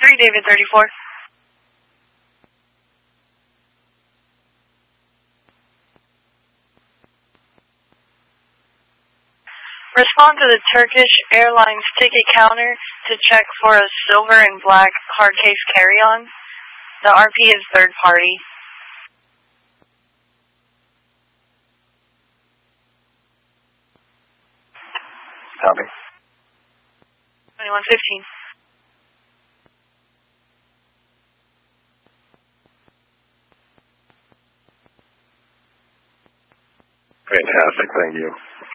David 34. Respond to the Turkish Airlines ticket counter to check for a silver and black hard case carry-on. The RP is third party. Copy. 2115. Fantastic, thank you.